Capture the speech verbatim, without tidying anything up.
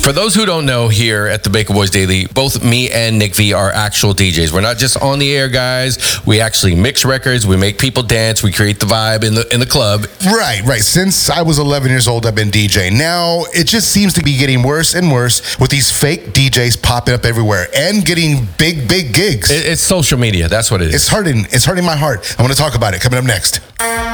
For those who don't know, here at the Baker Boys Daily, both me and Nick V are actual D Js. We're not just on the air guys. We actually mix records. We make people dance. We create the vibe in the in the club. Right, right. Since I was eleven years old, I've been DJing. Now, it just seems to be getting worse and worse with these fake D Js popping up everywhere and getting big, big gigs. It, it's social media. That's what it is. It's hurting. It's hurting my heart. I want to talk about it. Coming up next.